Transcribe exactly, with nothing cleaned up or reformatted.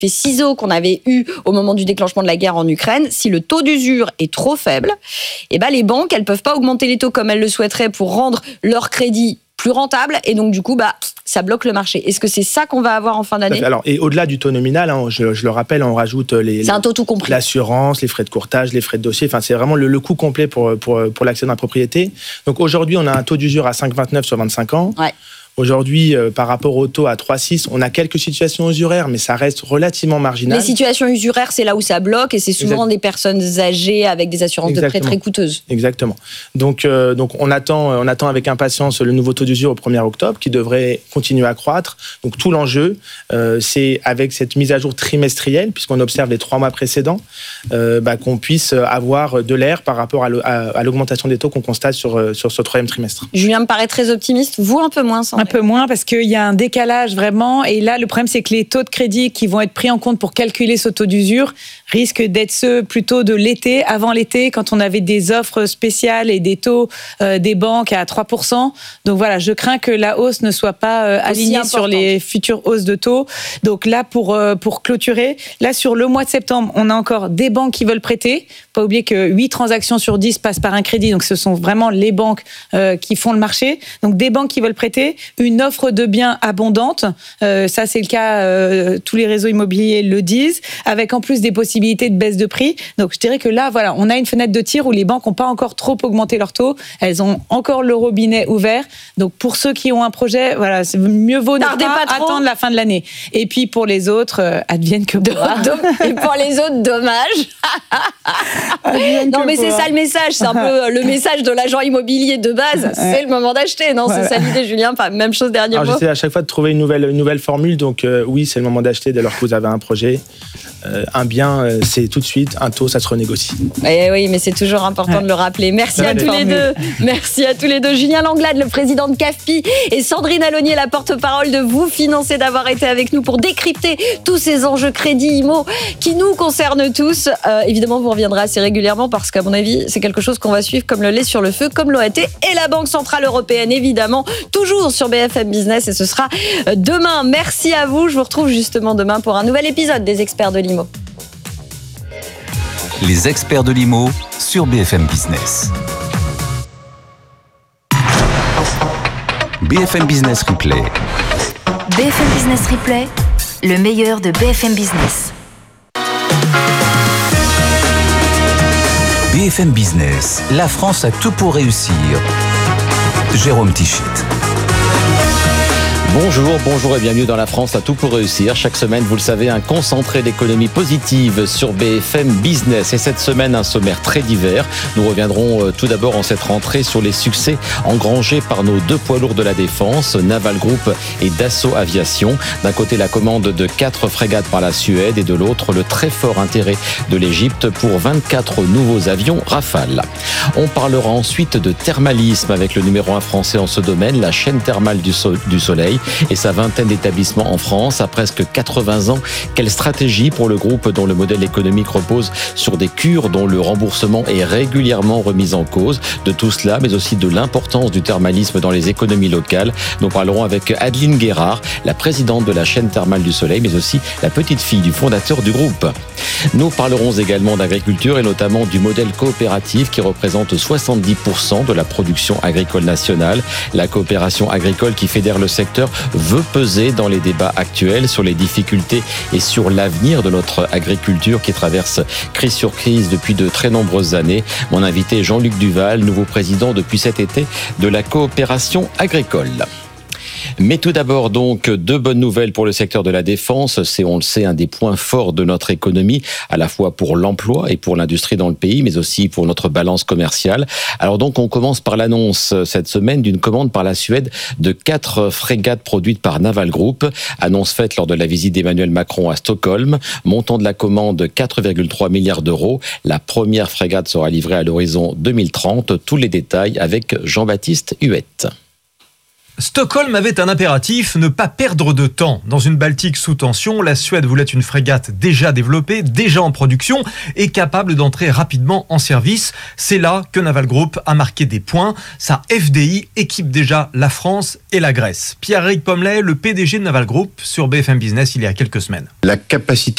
ciseaux qu'on avait eu au moment du déclenchement de la guerre en Ukraine, si le taux d'usure est trop faible, eh ben les banques, elles peuvent pas augmenter les taux comme elles le souhaiteraient pour rendre leur crédit plus rentable, et donc du coup, bah, ça bloque le marché. Est-ce que c'est ça qu'on va avoir en fin d'année ? Alors, et au-delà du taux nominal, hein, je, je le rappelle, on rajoute les, c'est un taux tout compris. L'assurance, les frais de courtage, les frais de dossier. Enfin, c'est vraiment le, le coût complet pour, pour, pour l'accès dans la propriété. Donc aujourd'hui, on a un taux d'usure à cinq virgule vingt-neuf sur vingt-cinq ans. Ouais. Aujourd'hui, euh, par rapport au taux à trois virgule six, on a quelques situations usuraires, mais ça reste relativement marginal. Les situations usuraires, c'est là où ça bloque, et c'est souvent exact. Des personnes âgées avec des assurances Exactement. de prêt très coûteuses. Exactement. Donc, euh, donc on attend, on attend avec impatience le nouveau taux d'usure au premier octobre, qui devrait continuer à croître. Donc tout l'enjeu, euh, c'est avec cette mise à jour trimestrielle, puisqu'on observe les trois mois précédents, euh, bah, qu'on puisse avoir de l'air par rapport à, le, à, à l'augmentation des taux qu'on constate sur, sur ce troisième trimestre. Julien me paraît très optimiste, vous un peu moins, sans un peu moins, parce qu'il y a un décalage vraiment. Et là, le problème, c'est que les taux de crédit qui vont être pris en compte pour calculer ce taux d'usure risquent d'être ceux plutôt de l'été, avant l'été, quand on avait des offres spéciales et des taux euh, des banques à trois pour cent. Donc voilà, je crains que la hausse ne soit pas euh, alignée sur les futures hausses de taux. Donc là, pour, euh, pour clôturer, là, sur le mois de septembre, on a encore des banques qui veulent prêter. Pas oublier que huit transactions sur dix passent par un crédit. Donc ce sont vraiment les banques euh, qui font le marché. Donc des banques qui veulent prêter, une offre de biens abondante, euh, ça c'est le cas, euh, tous les réseaux immobiliers le disent, avec en plus des possibilités de baisse de prix. Donc je dirais que là, voilà, on a une fenêtre de tir où les banques n'ont pas encore trop augmenté leurs taux, elles ont encore le robinet ouvert. Donc pour ceux qui ont un projet, voilà, c'est mieux vaut ne pas, pas attendre la fin de l'année. Et puis pour les autres, euh, advienne que pourra. Et pour les autres, dommage. Non mais c'est ça le message, c'est un peu le message de l'agent immobilier de base, c'est ouais. le moment d'acheter, non ? Ouais. C'est ça l'idée, Julien. Enfin, même chose dernier Alors, mot. J'essaie à chaque fois de trouver une nouvelle, une nouvelle formule, donc euh, oui, c'est le moment d'acheter dès lors que vous avez un projet. Euh, un bien, euh, c'est tout de suite, un taux, ça se renégocie. Et oui, mais c'est toujours important ouais. de le rappeler. Merci à tous formule. les deux. Merci à tous les deux. Julien Langlade, le président de C A F P I, et Sandrine Alonier, la porte-parole de Vous Financer, d'avoir été avec nous pour décrypter tous ces enjeux crédit immo qui nous concernent tous. Euh, évidemment, vous reviendrez assez régulièrement parce qu'à mon avis, c'est quelque chose qu'on va suivre comme le lait sur le feu, comme l'O A T et la Banque Centrale Européenne, évidemment, toujours sur B F M Business, et ce sera demain. Merci à vous. Je vous retrouve justement demain pour un nouvel épisode des Experts de l'Immo. Les Experts de l'Immo sur B F M Business. B F M Business Replay. B F M Business Replay, le meilleur de B F M Business. B F M Business, la France a tout pour réussir. Jérôme Tichit. Bonjour, bonjour et bienvenue dans La France a tout pour réussir. Chaque semaine, vous le savez, un concentré d'économie positive sur B F M Business. Et cette semaine, un sommaire très divers. Nous reviendrons tout d'abord en cette rentrée sur les succès engrangés par nos deux poids lourds de la défense, Naval Group et Dassault Aviation. D'un côté, la commande de quatre frégates par la Suède et de l'autre, le très fort intérêt de l'Égypte pour vingt-quatre nouveaux avions Rafale. On parlera ensuite de thermalisme avec le numéro un français en ce domaine, la chaîne thermale du, so- du Soleil et sa vingtaine d'établissements en France à presque quatre-vingts ans. Quelle stratégie pour le groupe dont le modèle économique repose sur des cures dont le remboursement est régulièrement remis en cause. De tout cela, mais aussi de l'importance du thermalisme dans les économies locales. Nous parlerons avec Adeline Guérard, la présidente de la chaîne thermale du Soleil, mais aussi la petite fille du fondateur du groupe. Nous parlerons également d'agriculture et notamment du modèle coopératif qui représente soixante-dix pour cent de la production agricole nationale. La coopération agricole qui fédère le secteur veut peser dans les débats actuels sur les difficultés et sur l'avenir de notre agriculture qui traverse crise sur crise depuis de très nombreuses années. Mon invité est Jean-Luc Duval, nouveau président depuis cet été de la coopération agricole. Mais tout d'abord, donc, deux bonnes nouvelles pour le secteur de la défense. C'est, on le sait, un des points forts de notre économie, à la fois pour l'emploi et pour l'industrie dans le pays, mais aussi pour notre balance commerciale. Alors donc, on commence par l'annonce cette semaine d'une commande par la Suède de quatre frégates produites par Naval Group. Annonce faite lors de la visite d'Emmanuel Macron à Stockholm. Montant de la commande, quatre virgule trois milliards d'euros. La première frégate sera livrée à l'horizon deux mille trente. Tous les détails avec Jean-Baptiste Huette. Stockholm avait un impératif, ne pas perdre de temps. Dans une Baltique sous tension, la Suède voulait une frégate déjà développée, déjà en production et capable d'entrer rapidement en service. C'est là que Naval Group a marqué des points. Sa F D I équipe déjà la France et la Grèce. Pierre-Éric Pommelet, le P D G de Naval Group, sur B F M Business il y a quelques semaines. La capacité